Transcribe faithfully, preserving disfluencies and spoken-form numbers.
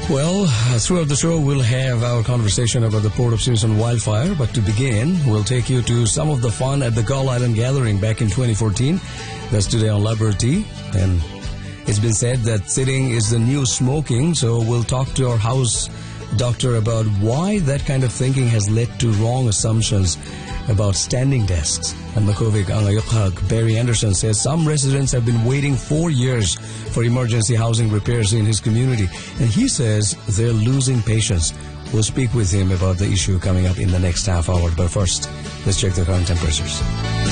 Well, uh, throughout the show, we'll have our conversation about the Port of Simpson wildfire. But to begin, we'll take you to some of the fun at the Gull Island Gathering back in twenty fourteen. That's today on Liberty. And it's been said that sitting is the new smoking. So we'll talk to our house doctor about why that kind of thinking has led to wrong assumptions about standing desks. And Makovik Angayukhag, Barry Anderson, says some residents have been waiting four years for emergency housing repairs in his community. And he says they're losing patience. We'll speak with him about the issue coming up in the next half hour. But first, let's check the current temperatures.